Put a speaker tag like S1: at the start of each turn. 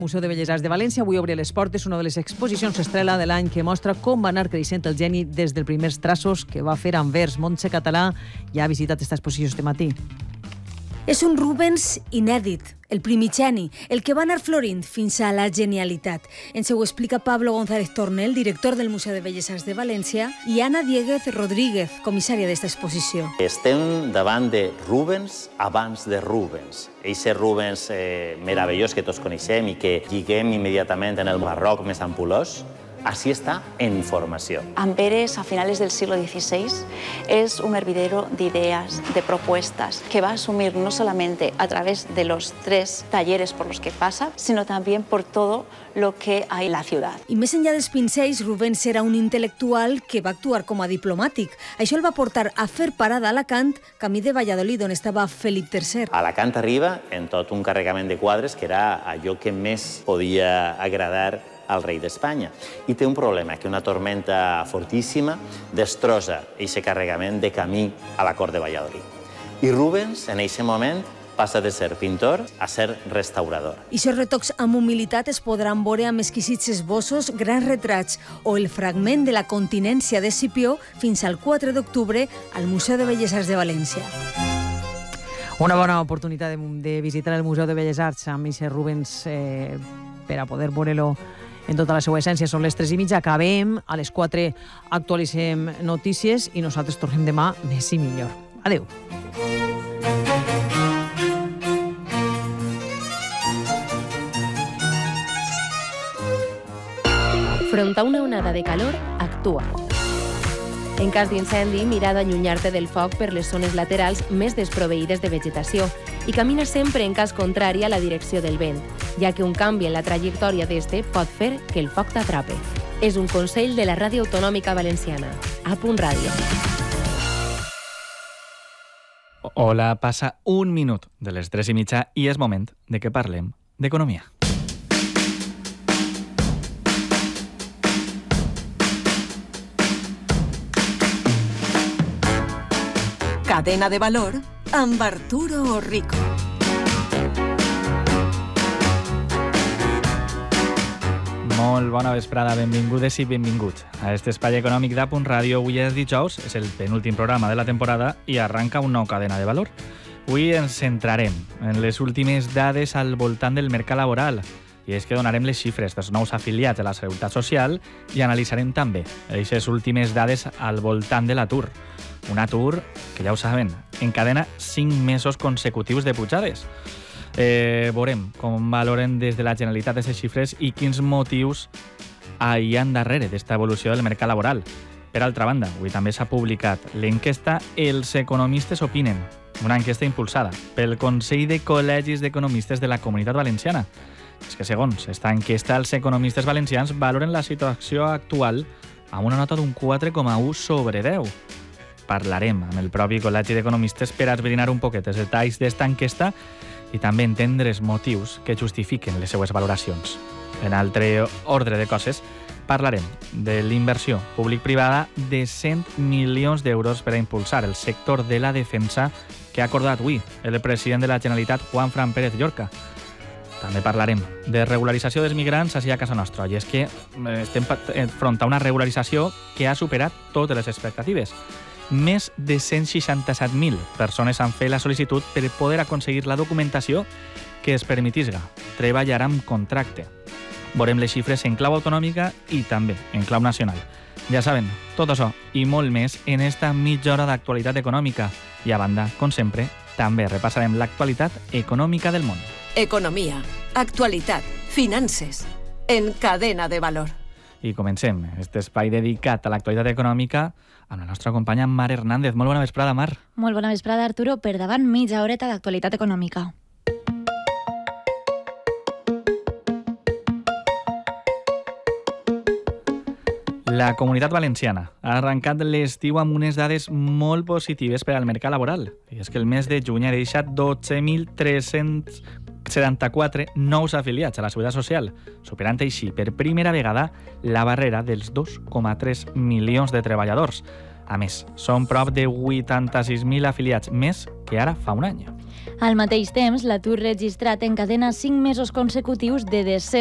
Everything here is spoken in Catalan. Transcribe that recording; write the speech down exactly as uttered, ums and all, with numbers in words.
S1: Museu de Belles Arts de València avui obre les portes una de les exposicions estrella de l'any que mostra com va anar creixent el geni des dels primers traços que va fer Anvers. Montse Català ja ha visitat aquesta exposició este matí.
S2: És un Rubens inèdit, el primigeni, el que va anar florint fins a la genialitat. Ens ho explica Pablo González Tornel, director del Museu de Belles Arts de València, i Ana Dieguez Rodríguez, comissària d'esta exposició.
S3: Estem davant de Rubens abans de Rubens. Eixe Rubens eh, meravellós que tots coneixem i que lliguem immediatament en el barroc més ampulós, así está en formación.
S4: Amberes, a finales del siglo dieciséis, es un hervidero de ideas, de propuestas, que va a asumir no solamente a través de los tres talleres por los que pasa, sino también por todo lo que hay en la ciudad.
S2: I més enllà dels pincells, Rubens era un intel·lectual que va actuar com a diplomàtic. Això el va portar a fer parada a Alacant, camí de Valladolid, on estava Felip tercer.
S3: Alacant arriba en tot un carregament de quadres que era allò que més podia agradar al rei d'Espanya. I té un problema, que una tormenta fortíssima destrossa aquest carregament de camí a la cort de Valladolid. I Rubens, en aquest moment, passa de ser pintor a ser restaurador.
S2: I aquests retocs amb humilitat es podran veure amb exquisits esbossos, grans retrats o el fragment de la continència d'Escipió fins al quatre d'octubre al Museu de Belles Arts de València.
S1: Una bona oportunitat de, de visitar el Museu de Belles Arts amb aquest Rubens eh, per a poder veure-lo en tota la seva essència. Són les tres i mitja, acabem, a les quatre actualitzem notícies i nosaltres tornem demà més i millor. Adéu.
S5: Front a una onada de calor, actua. En cas d'incendi, mira d'allunyar-te del foc per les zones laterals més desproveïdes de vegetació i camina sempre en cas contrari a la direcció del vent, ja que un canvi en la trajectòria d'este pot fer que el foc t'atrape. És un consell de la Ràdio Autonòmica Valenciana. A Punt Ràdio.
S6: Hola, passa un minut de les tres i mitja i és moment de que parlem d'economia.
S7: Cadena de valor amb Arturo Rico.
S6: Molt bona vesprada, benvingudes i benvinguts a este espai econòmic d'A Punt Ràdio. Avui és dijous, és el penúltim programa de la temporada i arranca un nou Cadena de valor. Avui ens centrarem en les últimes dades al voltant del mercat laboral i és que donarem les xifres dels nous afiliats de la Seguretat Social i analitzarem també aquestes últimes dades al voltant de l'atur. Un atur que, ja ho saben, encadena cinc mesos consecutius de pujades. Eh, veurem com valoren des de la Generalitat aquestes xifres i quins motius hi ha darrere d'esta evolució del mercat laboral. Per altra banda, avui també s'ha publicat l'enquesta Els economistes opinen, una enquesta impulsada pel Consell de Col·legis d'Economistes de la Comunitat Valenciana. És que, segons esta enquesta, els economistes valencians valoren la situació actual amb una nota d'un quatre coma u sobre deu. Parlarem amb el propi Col·legi d'Economistes per esbrinar un poquet els detalls d'esta enquesta i també entendre els motius que justifiquen les seues valoracions. En altre ordre de coses, parlarem de l'inversió públic-privada de cent milions d'euros per a impulsar el sector de la defensa que ha acordat avui el president de la Generalitat, Juanfran Pérez Llorca. També parlarem de regularització dels migrants així a casa nostra, i és que estem enfront a una regularització que ha superat totes les expectatives. Més de cent seixanta-set mil persones han fet la sol·licitud per poder aconseguir la documentació que es permetisga treballar amb contracte. Veurem les xifres en clau autonòmica i també en clau nacional. Ja saben, tot això i molt més en esta mitja hora d'actualitat econòmica. I a banda, com sempre, també repassarem l'actualitat econòmica del món.
S7: Economia, actualitat, finances, en Cadena de valor.
S6: I comencem aquest espai dedicat a l'actualitat econòmica amb la nostra companya Mar Hernández. Molt bona vesprada, Mar.
S8: Molt bona vesprada, Arturo. Per davant, mitja horeta d'actualitat econòmica.
S6: La Comunitat Valenciana ha arrencat l'estiu amb unes dades molt positives per al mercat laboral. I és que el mes de juny ha deixat dotze mil tres-cents setanta-quatre nous afiliats a la Seguretat Social, superant així per primera vegada la barrera dels dos coma tres milions de treballadors. A més, són prop de vuitanta-sis mil afiliats, més que ara fa un any.
S8: Al mateix temps, l'atur registrat encadena cinc mesos consecutius de descens